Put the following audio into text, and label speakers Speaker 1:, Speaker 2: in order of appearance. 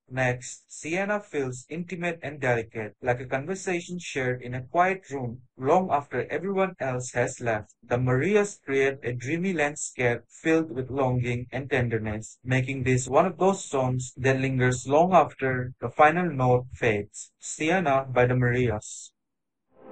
Speaker 1: Next, Sienna feels intimate and delicate, like a conversation shared in a quiet room long after everyone else has left. The Marias create a dreamy landscape filled with longing and tenderness, making this one of those songs that lingers long after the final note fades. Sienna by the Marias.